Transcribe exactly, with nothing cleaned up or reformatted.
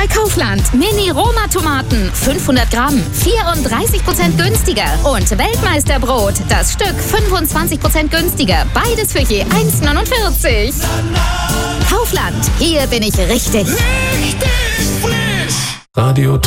Bei Kaufland. Mini-Roma-Tomaten. fünfhundert Gramm. vierunddreißig Prozent günstiger. Und Weltmeisterbrot. Das Stück fünfundzwanzig Prozent günstiger. Beides für je eins neunundvierzig. Kaufland. Hier bin ich richtig. Richtig frisch. Radio